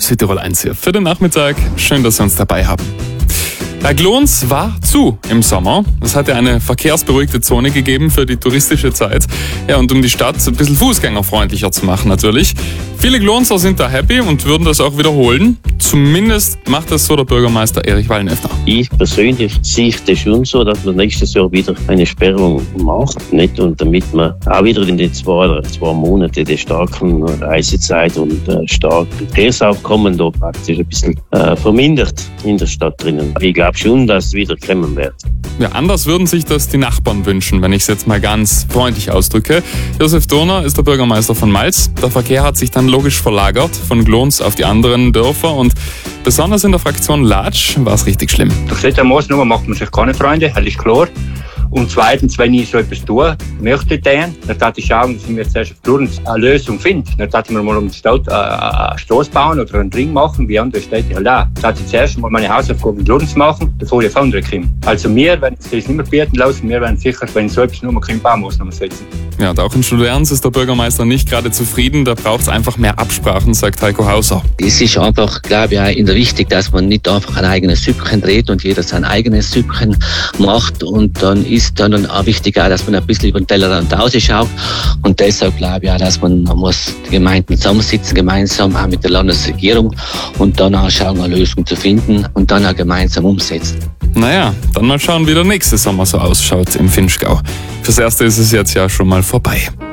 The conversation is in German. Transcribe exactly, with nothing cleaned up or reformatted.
Südtirol eins hier für den Nachmittag. Schön, dass Sie uns dabei haben. Der Glons war zu im Sommer. Es hat ja eine verkehrsberuhigte Zone gegeben für die touristische Zeit. Ja, und um die Stadt ein bisschen fußgängerfreundlicher zu machen natürlich. Viele Glonser sind da happy und würden das auch wiederholen. Zumindest macht das so der Bürgermeister Erich Wallnöffner. Ich persönlich sehe das schon so, dass man nächstes Jahr wieder eine Sperrung macht. Nicht? Und damit man auch wieder in den zwei oder zwei Monaten der starken Reisezeit und äh, starken Verkehrsaufkommen da praktisch ein bisschen äh, vermindert in der Stadt drinnen. Ich glaube schon, dass es wieder kommen wird. Ja, anders würden sich das die Nachbarn wünschen, wenn ich es jetzt mal ganz freundlich ausdrücke. Josef Dohner ist der Bürgermeister von Malz. Der Verkehr hat sich dann logisch verlagert von Glons auf die anderen Dörfer und besonders in der Fraktion Latsch war es richtig schlimm. Durch diese Maßnahme macht man sich keine Freunde, das ist klar. Und zweitens, wenn ich so etwas tun möchte, dann darf ich schauen, dass wir zuerst eine Lösung finden. Dann darf ich mir mal um die Stadt eine Straße bauen oder einen Ring machen, wie andere Städte halt auch. Dann darf ich zuerst mal meine Hausaufgaben in Glons machen, bevor ich auf andere komme. Also wir werden es nicht mehr bieten lassen, wir werden sicher, wenn so etwas nur mal keine Baumaßnahmen setzen. Ja, und auch in Studerns ist der Bürgermeister nicht gerade zufrieden. Da braucht es einfach mehr Absprachen, sagt Heiko Hauser. Es ist einfach, glaube ich, auch in der wichtig, dass man nicht einfach ein eigenes Süppchen dreht und jeder sein eigenes Süppchen macht. Und dann ist dann auch wichtig, auch, dass man ein bisschen über den Tellerrand rausschaut. Und deshalb glaube ich auch, dass man, man muss die Gemeinden zusammensitzen, gemeinsam auch mit der Landesregierung und dann auch schauen, eine Lösung zu finden und dann auch gemeinsam umsetzen. Naja, dann mal schauen, wie der nächste Sommer so ausschaut im Vinschgau. Fürs Erste ist es jetzt ja schon mal vorbei.